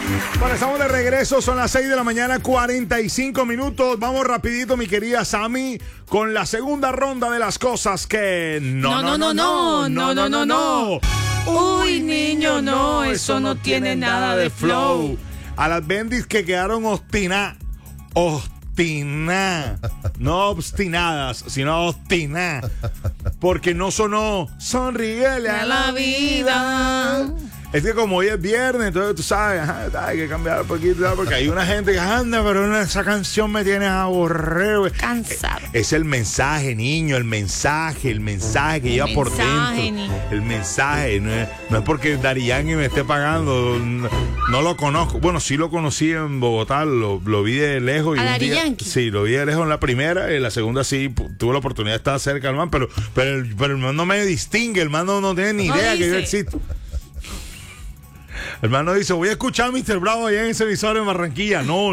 Bueno, estamos de regreso, son las 6 de la mañana, 45 minutos. Vamos rapidito, mi querida Sammy, con la segunda ronda de las cosas que... No. Uy, niño, no, eso no tiene nada de flow. A las bendis que quedaron obstinadas, no obstinadas, sino obstinadas, porque no sonó sonríele a la vida. Es que como hoy es viernes, entonces tú sabes, hay que cambiar un poquito, porque hay una gente que anda, pero esa canción me tiene aburrido. Cansado. Es el mensaje, niño, el mensaje que lleva por dentro. Niño. El mensaje, no es porque Daddy Yankee me esté pagando, no lo conozco. Bueno, sí lo conocí en Bogotá, lo vi de lejos. ¿A Daddy Yankee? Sí, lo vi de lejos en la primera, y en la segunda sí tuve la oportunidad de estar cerca del man, pero el man no me distingue, el man no tiene ni idea que yo existo. El man no dice, voy a escuchar a Mr. Bravo allá en ese emisor en Barranquilla. No.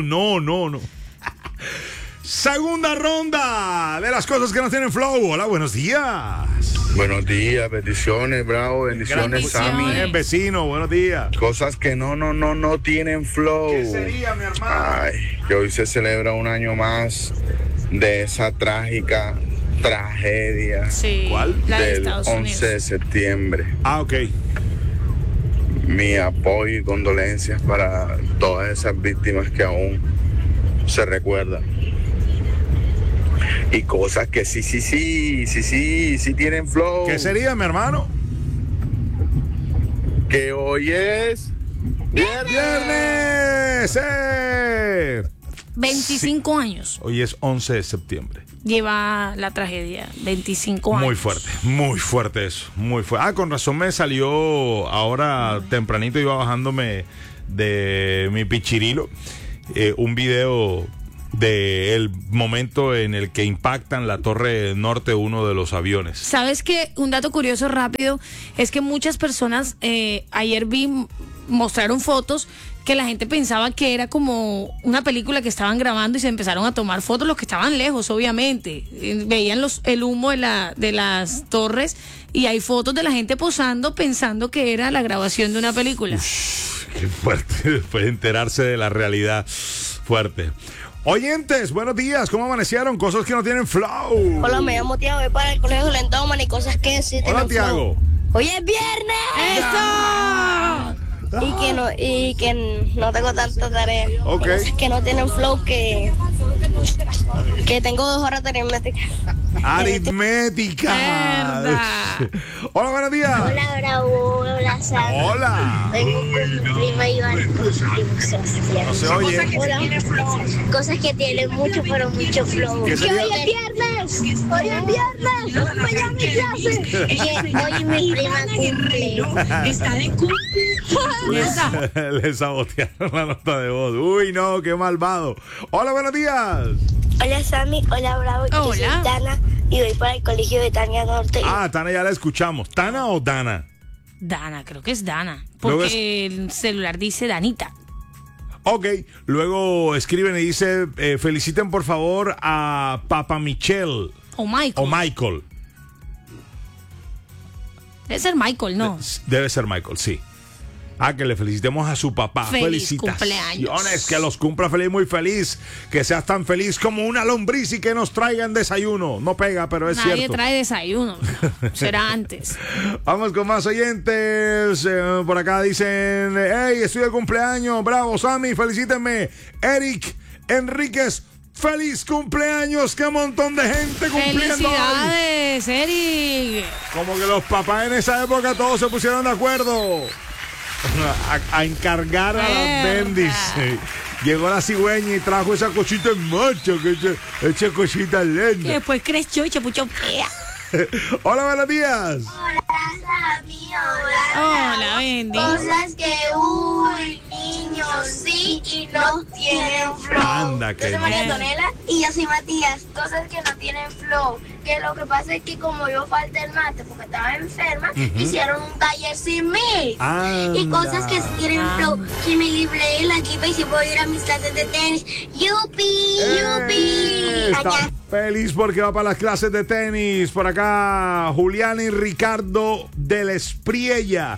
Segunda ronda de las cosas que no tienen flow. Hola, buenos días. Buenos días, bendiciones, Bravo, bendiciones, Sammy. Bien, vecino, buenos días. Cosas que no tienen flow. ¿Qué sería, mi hermano? Ay, que hoy se celebra un año más de esa trágica tragedia. Sí, ¿Cuál? la de Del Estados 11 Unidos. de septiembre. Ok. Mi apoyo y condolencias para todas esas víctimas que aún se recuerdan. Y cosas que sí tienen flow. ¿Qué sería, mi hermano? Que hoy es ¡Viernes! 25 años Hoy es 11 de septiembre. lleva la tragedia. 25 años. Muy fuerte eso. Muy fuerte. Con razón me salió ahora tempranito, iba bajándome de mi pichirilo, un video del momento en el que impactan la torre norte uno de los aviones. ¿Sabes qué? Un dato curioso rápido es que muchas personas, ayer mostraron fotos que la gente pensaba que era como una película que estaban grabando y se empezaron a tomar fotos los que estaban lejos, obviamente. Veían el humo de las torres y hay fotos de la gente posando pensando que era la grabación de una película. Qué fuerte, después de enterarse de la realidad. Fuerte. Oyentes, buenos días, ¿cómo amanecieron? Cosas que no tienen flow. Hola, me llamo Tiago, voy para el colegio Lentoman y cosas que sí Hola, tienen Tiago. flow. Hoy es viernes. ¡Eso! Y que no tengo tanta tarea. Ok. Y cosas que no tienen flow, que tengo 2 horas de aritmética. Aritmética. Mierda. Hola, buenos días. Hola, Bravo. Hola, Sam. Hola. Vengo con mi prima Iván. No se oye. Hola. Cosas que tienen mucho, pero mucho flow. ¿Qué Que sería? hoy es viernes. Hoy es viernes. Mañana mi clase. Que hoy mi prima cumple. Está de Le sabotearon la nota de voz. Uy, no, qué malvado. Hola, buenos días. Hola, Sammy. Hola, Bravo. Yo soy Hola. Dana y voy para el colegio de Tania Norte. Tana ya la escuchamos. ¿Tana o Dana? Dana, creo que es Dana. Luego Porque el celular dice Danita. Ok, luego escriben y dice, feliciten por favor a Papa Michelle O Michael. o Michael. Debe ser Michael, ¿no? Debe ser Michael, sí. Que le felicitemos a su papá. Feliz Felicitaciones. cumpleaños. Que los cumpla feliz, muy feliz. Que seas tan feliz como una lombriz y que nos traigan desayuno. No pega, pero es Nadie cierto. trae desayuno. Será antes. Vamos con más oyentes. Por acá dicen, hey, estoy de cumpleaños. Bravo, Sammy, felicítenme. Eric Enríquez, feliz cumpleaños. Qué montón de gente cumpliendo hoy. ¡Felicidades, Eric! Como que los papás en esa época todos se pusieron de acuerdo a encargar a las Mierda. bendis. Llegó la cigüeña y trajo esa cosita en marcha, esa cosita Y linda. después creció y se puso fea. Hola, buenos días. Hola, Sammy. Hola, Bendy. Cosas que, uy, niños, sí y no tienen flow. Anda, Yo que soy no. María Antonella y yo soy Matías. Cosas que no tienen flow. Que lo que pasa es que como yo falté el mate porque estaba enferma, hicieron un taller sin mí. Anda. Y cosas que sí tienen flow. Que me libré de la chiva y si puedo ir a mis clases de tenis. ¡Yupi! ¡Yupi! Está Allá. feliz porque va para las clases de tenis. Por acá, Julián y Ricardo de la Espriella.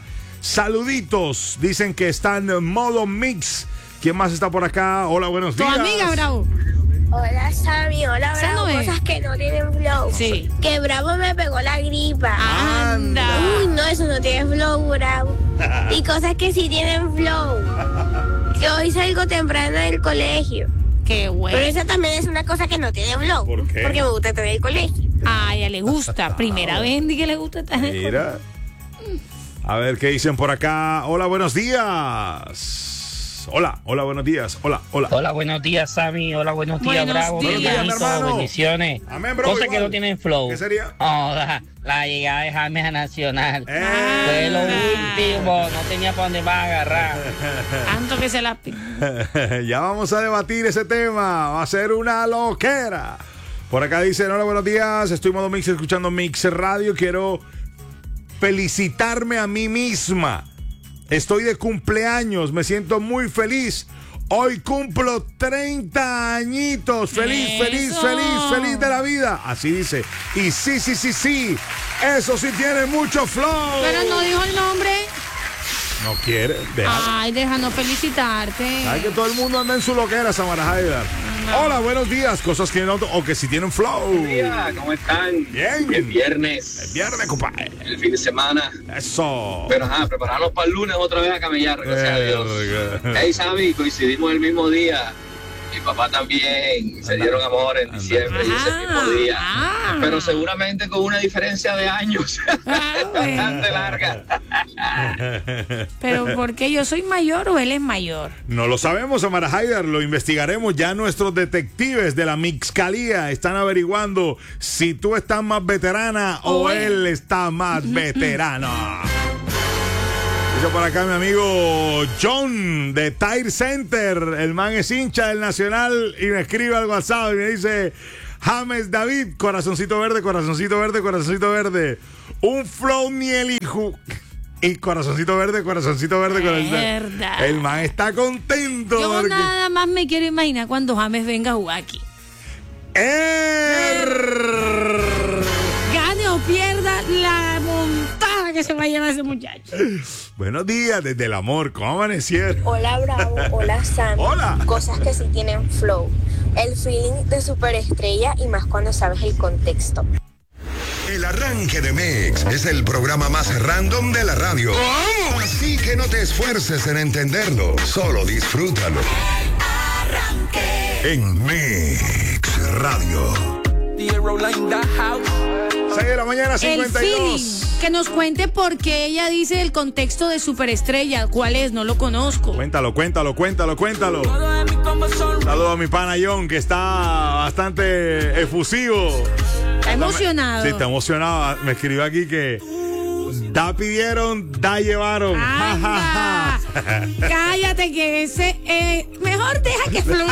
Saluditos. Dicen que están en modo mix. ¿Quién más está por acá? Hola, buenos Tu días. amiga, Bravo. Hola, Sammy. Hola, Esa Bravo. no es. Cosas que no tienen flow. Sí. Que Bravo me pegó la gripa. Anda. Uy, no, eso no tiene flow, Bravo. Y cosas que sí tienen flow. Que hoy salgo temprano del colegio. Qué Pero bueno. esa también es una cosa que no tiene flow. ¿Por qué? Porque me gusta estar en el colegio. A ella le gusta. Primera vez di que le gusta estar en el colegio. Mira. A ver qué dicen por acá. Hola, buenos días. Hola, buenos días. Hola. Hola, buenos días, Sammy. Hola, buenos días, Buenos Bravo. días, Bienvenido, mi hermano. bendiciones. Amén, bro, Cosas igual. que no tienen flow. ¿Qué sería? Oh, la llegada de James a Nacional. Fue lo último. No tenía para dónde más agarrar. Tanto que se la... Ya vamos a debatir ese tema. Va a ser una loquera. Por acá dicen, hola, buenos días. Estoy en modo mix escuchando Mix Radio. Quiero felicitarme a mí misma. Estoy de cumpleaños. Me siento muy feliz. Hoy cumplo 30 añitos. Feliz Eso. de la vida. Así dice. Y sí. Eso sí tiene mucho flow. Pero no dijo el nombre. No quiere. Deja. Ay, déjanos felicitarte. Sabes que todo el mundo anda en su loquera, Samara Haidar. Hola, buenos días. Cosas que no, o que si tienen flow. Buenos días, ¿cómo están? Bien. Es viernes, El viernes, compadre. el fin de semana. Eso. Pero prepararnos para el lunes otra vez a camellar, gracias a Dios. Hey, Sammy, coincidimos el mismo día. Mi papá también se dieron amor en diciembre y ese mismo día. Pero seguramente con una diferencia de años bastante larga. Pero ¿por qué yo soy mayor o él es mayor? No lo sabemos, Samara Haidar. Lo investigaremos. Ya nuestros detectives de la Mixcalía están averiguando si tú estás más veterana o él está más veterano. Dice por acá mi amigo John de Tire Center. El man es hincha del Nacional y me escribe al WhatsApp y me dice: James David, corazoncito verde, corazoncito verde, corazoncito verde. Un flow ni el hijo. Y corazoncito verde, corazoncito verde, corazoncito verde. Verdad. El man está contento. Yo porque- nada más me quiero imaginar cuando James venga a jugar aquí. Gane o pierda la montada que se va a llevar ese muchacho. Buenos días, desde el amor. ¿Cómo amanecieron? Hola, Bravo. Hola, Sammy. Hola. Cosas que sí tienen flow. El feeling de superestrella y más cuando sabes el contexto. El arranque de Mix es el programa más random de la radio. Así que no te esfuerces en entenderlo, solo disfrútalo. En Mix Radio. 6 de la mañana, El feeling. 52. Que nos cuente por qué ella dice el contexto de superestrella. ¿Cuál es? No lo conozco. Cuéntalo. Saludos a mi pana John, que está bastante efusivo. Está emocionado. Sí, está emocionado. Me escribió aquí que da pidieron, da llevaron. Anda. Cállate que ese... mejor deja que fluya.